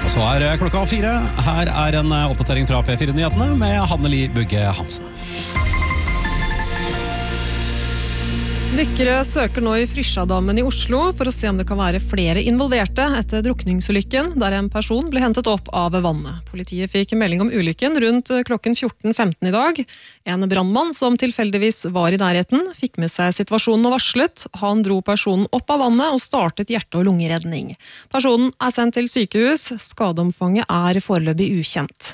Så klokka 4. Her en oppdatering fra P4-nyhetene med Hanneli Bugge Hansen. Dykkere søker nå i Frysjadammen i Oslo for å se om det kan være flere involverte etter drukningsulykken, der en person ble hentet opp av vannet. Politiet fikk melding om ulykken rundt klokken 14.15 i dag. En brannmann som tilfeldigvis var i nærheten fikk med seg situasjonen og varslet. Han dro personen opp av vannet og startet hjerte- og lungeredning. Personen sendt til sykehus. Skadeomfanget foreløpig ukjent.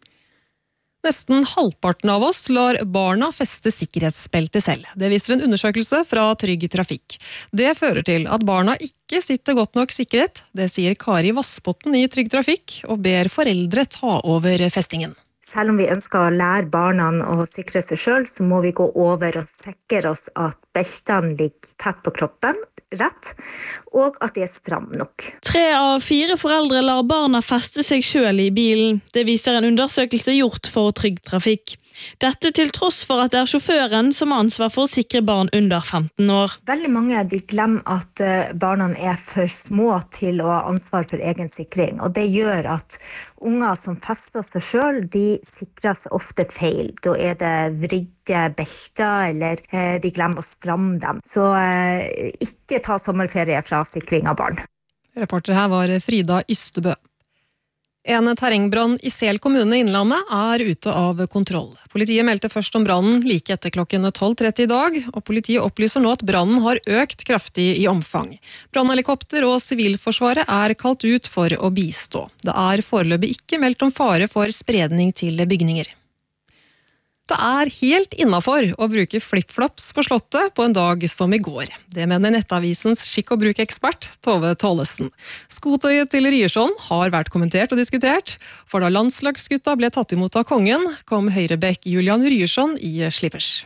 Nesten halvparten av oss lar barna feste sikkerhetsbelte selv. Det viser en undersøkelse fra Trygg Trafikk. Det fører til at barna ikke sitter godt nok sikret. Det sier Kari Vassbotten i Trygg Trafikk, og ber foreldre ta over festingen. Selv om vi ønsker å lære barna å sikre seg selv, så må vi gå over og sikre oss at beltene ligger tett på kroppen, rett, og at de stram nok. 3 av 4 foreldre lar barna feste seg selv i bilen. Det viser en undersøkelse gjort for Trygg Trafikk. Dette til tross for at det sjåføren som har ansvar for å sikre barn under 15 år. Veldig mange de glemmer at barna for små til å ha ansvar for egen sikring, og det gjør at unger som fester seg selv, de sikrer seg ofte feil. Da det vridde belter, eller de glemmer å stramme dem. Så ikke ta sommerferie fra sikring av barn. Reporter her var Frida Ystebø. En terrengbrann i Sel kommune i Innlandet ute av kontroll. Politiet meldte først om brannen like etter klokken 12:30 i dag, og politiet opplyser nå at brannen har økt kraftig i omfang. Brannhelikopter og Sivilforsvaret kalt ut for å bistå. Det foreløpig ikke meldt om fare for spredning til bygninger. Det helt innenfor å bruke flip-flops på Slottet på en dag som i går. Det mener Nettavisens skikk- og bruk-ekspert Tove Tollesen. Skotøyet til Ryerson har vært kommentert og diskutert, for da landslagsgutta ble tatt imot av kongen, kom Høyrebekk Julian Ryerson i slippers.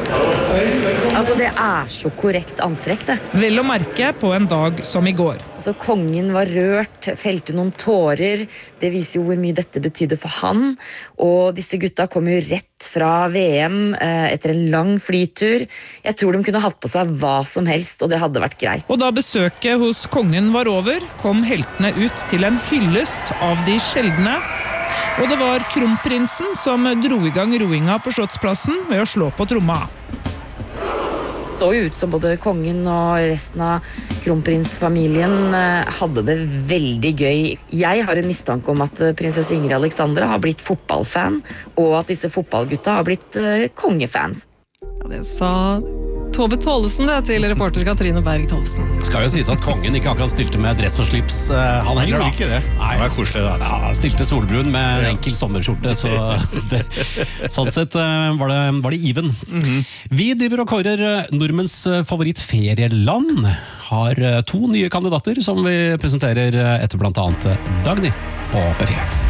Altså, det så korrekt antrekk, det. Vel å merke på en dag som i går. Altså, kongen var rørt, felte noen tårer. Det viser jo hvor mye dette betydde for han. Og disse gutta kom jo rett fra VM etter en lang flytur. Jeg tror de kunne hatt på seg hva som helst, og det hadde vært greit. Og da besøket hos kongen var over, kom heltene ut til en hyllest av de sjeldne. Og det var kronprinsen som dro i gang roinga på Slottsplassen ved å slå på tromma. Det så jo ut som både kongen og resten av kronprinsfamilien hadde det veldig gøy. Jeg har en mistanke om at prinsesse Ingrid Alexandra har blitt fotballfan, og at disse fotballgutta har blitt kongefans. Ja, det sa Tove Tollesen til reporter Katrine Berg Tollesen. Skal jo sies at kongen ikke akkurat stilte med dress og slips, han heller da. Ikke det. Det var koselig da. Ja, stilte solbrun med en enkel sommerskjorte, så sånn sett var det even. Vi driver og kårer nordmenns favorittferieland. Har 2 nye kandidater som vi presenterer etter blant annet Dagny på P4.